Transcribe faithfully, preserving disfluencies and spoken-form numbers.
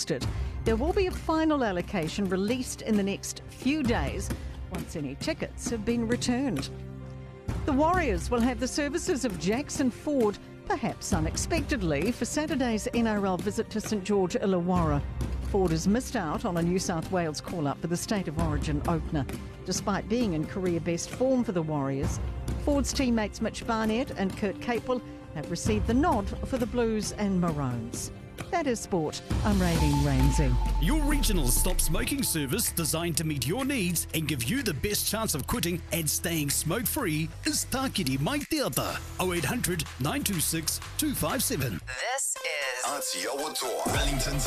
hosted. There will be a final allocation released in the next few days once any tickets have been returned. The Warriors will have the services of Jackson Ford, perhaps unexpectedly, for Saturday's N R L visit to St George Illawarra. Ford has missed out on a New South Wales call-up for the State of Origin opener. Despite being in career-best form for the Warriors, Ford's teammates Mitch Barnett and Kurt Capewell have received the nod for the Blues and Maroons. That is sport. I'm Raylene Ramsey. Your regional stop smoking service designed to meet your needs and give you the best chance of quitting and staying smoke-free is Tākiri Mai Te Ata. oh eight hundred, nine two six, two five seven. This is Aotearoa Toa, Wellington's